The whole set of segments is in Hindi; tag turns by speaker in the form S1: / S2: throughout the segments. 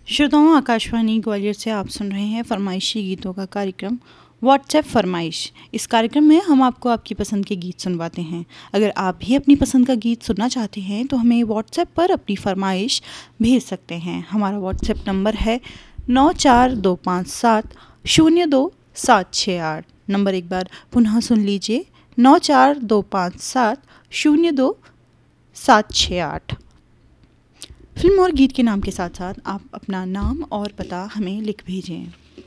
S1: श्रोताओं, आकाशवाणी ग्वालियर से आप सुन रहे हैं फरमाइशी गीतों का कार्यक्रम व्हाट्सएप फरमाइश। इस कार्यक्रम में हम आपको आपकी पसंद के गीत सुनवाते हैं। अगर आप भी अपनी पसंद का गीत सुनना चाहते हैं तो हमें व्हाट्सएप पर अपनी फरमाइश भेज सकते हैं। हमारा व्हाट्सएप नंबर है 9425702768। नंबर एक बार पुनः सुन लीजिए, 9425702768। फिल्म और गीत के नाम के साथ साथ आप अपना नाम और पता हमें लिख भेजें।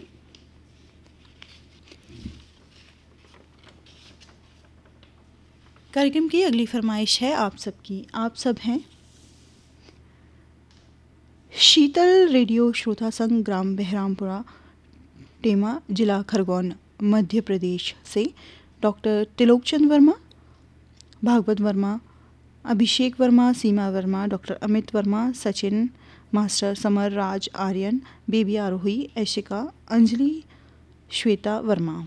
S1: कार्यक्रम की अगली फरमाइश है आप सबकी। आप सब हैं शीतल रेडियो श्रोता संघ, ग्राम बहरामपुरा, टेमा, जिला खरगोन, मध्य प्रदेश से डॉक्टर त्रिलोकचंद वर्मा, भागवत वर्मा, अभिषेक वर्मा, सीमा Verma, doctor Amit Verma, Sachin, master summer, राज, आर्यन, बेबी आरोही, ऐशिका, अंजलि, श्वेता वर्मा।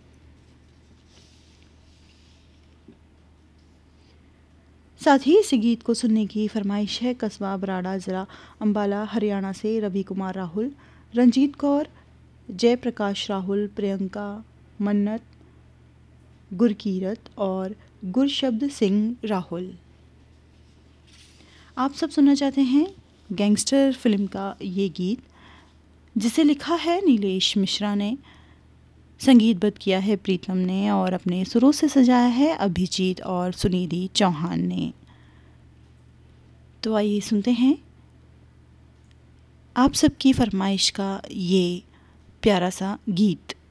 S1: साथ ही इस गीत को सुनने की फरमाइश है कस्बा बराड़ा, ज़िला अम्बाला, हरियाणा से रवि कुमार राहुल, रंजीत कौर, जयप्रकाश राहुल, प्रियंका, मन्नत, गुरकीरत और गुरशब्द सिंह राहुल। आप सब सुनना चाहते हैं गैंगस्टर फिल्म का ये गीत, जिसे लिखा है नीलेश मिश्रा ने, संगीतबद्ध किया है प्रीतम ने और अपने सुरों से सजाया है अभिजीत और सुनिधि चौहान ने। तो आइए सुनते हैं आप सबकी फरमाइश का ये प्यारा सा गीत।